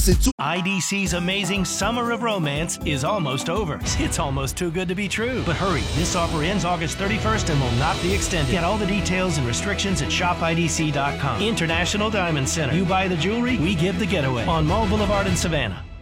c'est tout. IDC's amazing Summer of Romance is almost over. It's almost too good to be true. But hurry, this offer ends August 31st and will not be extended. Get all the details and restrictions at shopidc.com. International Diamond Center. You buy the jewelry, we give the getaway. On Mall Boulevard in Savannah.